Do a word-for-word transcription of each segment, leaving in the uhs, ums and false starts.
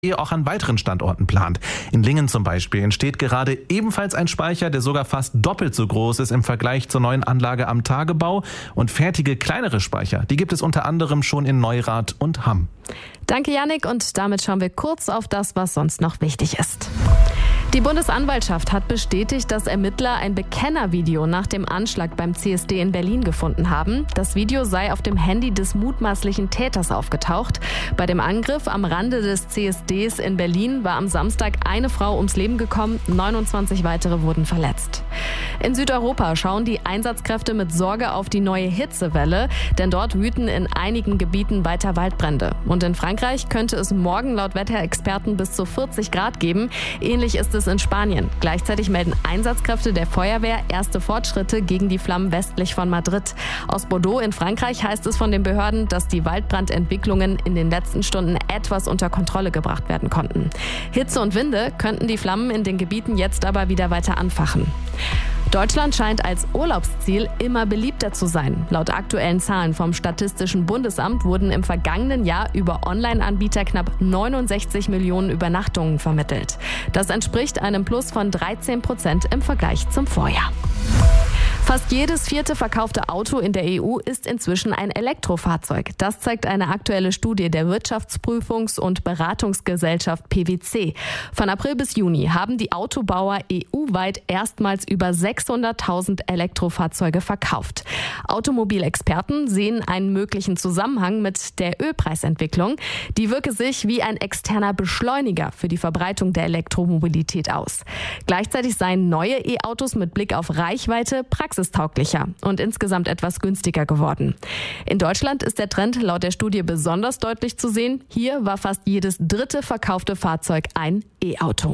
auch an weiteren Standorten plant. In Lingen zum Beispiel entsteht gerade ebenfalls ein Speicher, der sogar fast doppelt so groß ist im Vergleich zur neuen Anlage am Tagebau. Und fertige kleinere Speicher, die gibt es unter anderem schon in Neurath und Hamm. Danke, Yannick. Und damit schauen wir kurz auf das, was sonst noch wichtig ist. Die Bundesanwaltschaft hat bestätigt, dass Ermittler ein Bekennervideo nach dem Anschlag beim C S D in Berlin gefunden haben. Das Video sei auf dem Handy des mutmaßlichen Täters aufgetaucht. Bei dem Angriff am Rande des C S Ds in Berlin war am Samstag eine Frau ums Leben gekommen, neunundzwanzig weitere wurden verletzt. In Südeuropa schauen die Einsatzkräfte mit Sorge auf die neue Hitzewelle, denn dort wüten in einigen Gebieten weiter Waldbrände. Und in Frankreich könnte es morgen laut Wetterexperten bis zu vierzig Grad geben. Ähnlich ist es in Spanien. Gleichzeitig melden Einsatzkräfte der Feuerwehr erste Fortschritte gegen die Flammen westlich von Madrid. Aus Bordeaux in Frankreich heißt es von den Behörden, dass die Waldbrandentwicklungen in den letzten Stunden etwas unter Kontrolle gebracht werden konnten. Hitze und Winde könnten die Flammen in den Gebieten jetzt aber wieder weiter anfachen. Deutschland scheint als Urlaubsziel immer beliebter zu sein. Laut aktuellen Zahlen vom Statistischen Bundesamt wurden im vergangenen Jahr über Online-Anbieter knapp neunundsechzig Millionen Übernachtungen vermittelt. Das entspricht einem Plus von dreizehn Prozent im Vergleich zum Vorjahr. Fast jedes vierte verkaufte Auto in der E U ist inzwischen ein Elektrofahrzeug. Das zeigt eine aktuelle Studie der Wirtschaftsprüfungs- und Beratungsgesellschaft P W C. Von April bis Juni haben die Autobauer E U-weit erstmals über sechshunderttausend Elektrofahrzeuge verkauft. Automobilexperten sehen einen möglichen Zusammenhang mit der Ölpreisentwicklung. Die wirke sich wie ein externer Beschleuniger für die Verbreitung der Elektromobilität aus. Gleichzeitig seien neue E-Autos mit Blick auf Reichweite praxistauglicher und insgesamt etwas günstiger geworden. In Deutschland ist der Trend laut der Studie besonders deutlich zu sehen. Hier war fast jedes dritte verkaufte Fahrzeug ein E-Auto.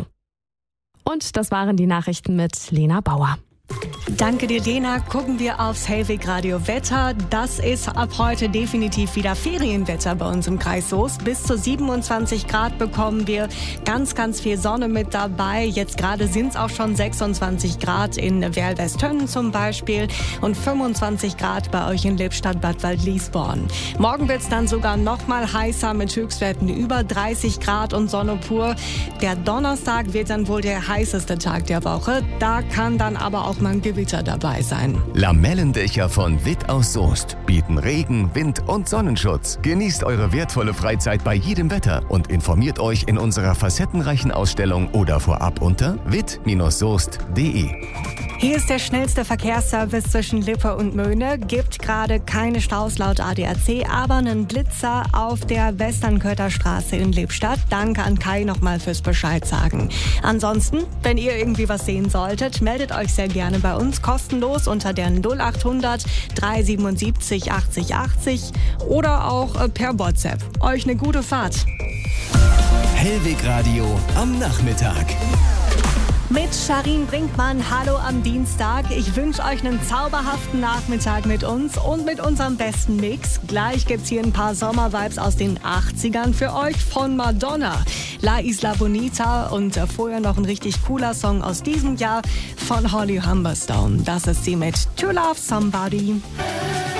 Und das waren die Nachrichten mit Lena Bauer. Danke dir, Lena. Gucken wir aufs Hellweg Radio Wetter. Das ist ab heute definitiv wieder Ferienwetter bei uns im Kreis Soest. Bis zu siebenundzwanzig Grad bekommen wir. Ganz, ganz viel Sonne mit dabei. Jetzt gerade sind es auch schon sechsundzwanzig Grad in Werl-Westhönnen zum Beispiel und fünfundzwanzig Grad bei euch in Lippstadt, Bad Waldliesborn. Morgen wird es dann sogar noch mal heißer mit Höchstwerten über dreißig Grad und Sonne pur. Der Donnerstag wird dann wohl der heißeste Tag der Woche. Da kann dann aber auch mal ein Gewitter dabei sein. Lamellendächer von Witt aus Soest bieten Regen, Wind und Sonnenschutz. Genießt eure wertvolle Freizeit bei jedem Wetter und informiert euch in unserer facettenreichen Ausstellung oder vorab unter witt soest punkt de. Hier ist der schnellste Verkehrsservice zwischen Lippe und Möhne. Gibt gerade keine Staus laut A D A C, aber einen Blitzer auf der Westernkötter Straße in Lippstadt. Danke an Kai nochmal fürs Bescheid sagen. Ansonsten, wenn ihr irgendwie was sehen solltet, meldet euch sehr gerne bei uns kostenlos unter der null achthundert dreihundertsiebenundsiebzig achtzig achtzig oder auch per WhatsApp. Euch eine gute Fahrt. Hellweg Radio am Nachmittag. Mit Sharin Brinkmann, hallo am Dienstag. Ich wünsche euch einen zauberhaften Nachmittag mit uns und mit unserem besten Mix. Gleich gibt's hier ein paar Sommervibes aus den achtzigern für euch von Madonna. La Isla Bonita und vorher noch ein richtig cooler Song aus diesem Jahr von Holly Humberstone. Das ist sie mit To Love Somebody.